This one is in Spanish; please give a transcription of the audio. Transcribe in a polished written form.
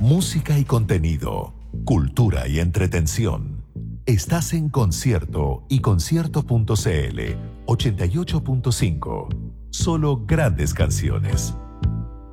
Música y contenido, cultura y entretención. Estás en Concierto y Concierto.cl 88.5. Solo grandes canciones.